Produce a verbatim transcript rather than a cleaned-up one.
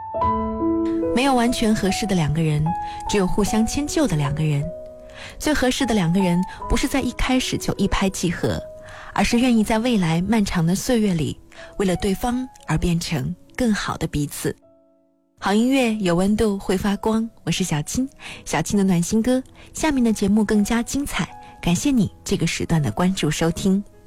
没有完全合适的两个人，只有互相迁就的两个人。最合适的两个人，不是在一开始就一拍即合，而是愿意在未来漫长的岁月里，为了对方而变成更好的彼此。好音乐有温度，会发光。我是小青，小青的暖心歌。下面的节目更加精彩，感谢你这个时段的关注收听。